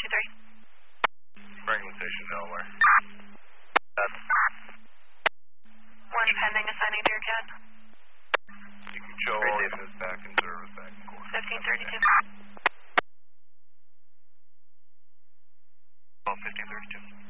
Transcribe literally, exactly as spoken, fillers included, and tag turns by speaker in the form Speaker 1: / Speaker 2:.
Speaker 1: two three.
Speaker 2: Franklin Station, Delaware. That's
Speaker 1: One pending, assigning to your C A D.
Speaker 2: You can show all units back in service, back in course.
Speaker 1: fifteen thirty-two.
Speaker 2: Oh, fifteen thirty-two.